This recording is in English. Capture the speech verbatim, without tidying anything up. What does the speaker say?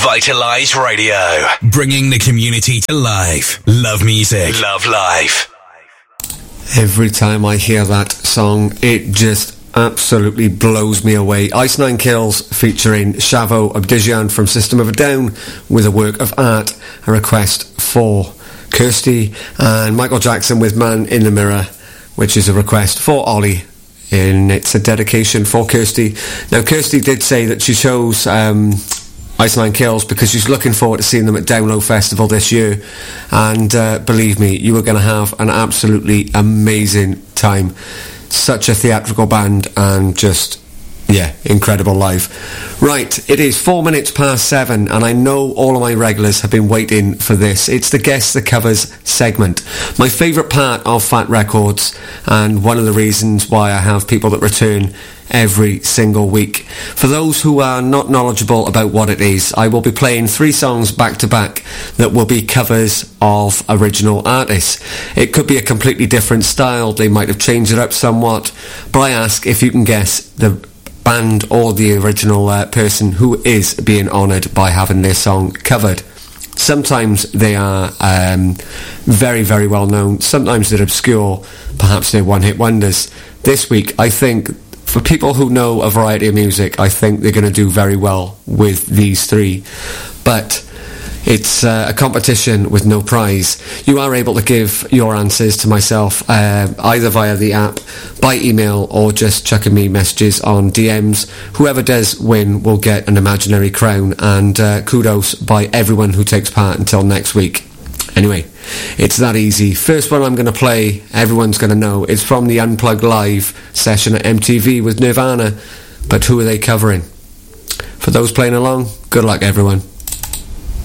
Vitalize Radio, bringing the community to life. Love music, love life. Every time I hear that song, it just absolutely blows me away. Ice Nine Kills featuring Shavo Abdijan from System of a Down with a work of art, a request for Kirsty, and Michael Jackson with Man in the Mirror, which is a request for Ollie, and it's a dedication for Kirsty. Now, Kirsty did say that she chose um, Ice Nine Kills because she's looking forward to seeing them at Down Low Festival this year, and uh, believe me, you are going to have an absolutely amazing time. Such a theatrical band, and just, yeah, incredible live. Right, it is four minutes past seven, and I know all of my regulars have been waiting for this. It's the Guess the Covers segment. My favourite part of Fat Records, and one of the reasons why I have people that return every single week. For those who are not knowledgeable about what it is, I will be playing three songs back to back that will be covers of original artists. It could be a completely different style, they might have changed it up somewhat, but I ask if you can guess the band or the original uh, person who is being honoured by having their song covered. Sometimes they are um, very, very well known, sometimes they're obscure, perhaps they're one-hit wonders. This week, I think, for people who know a variety of music, I think they're going to do very well with these three. But it's uh, a competition with no prize. You are able to give your answers to myself uh, either via the app, by email, or just chucking me messages on D Ms. Whoever does win will get an imaginary crown, and uh, kudos by everyone who takes part until next week. Anyway, it's that easy. First one I'm going to play, everyone's going to know. It's from the Unplugged Live session at M T V with Nirvana. But who are they covering? For those playing along, good luck everyone.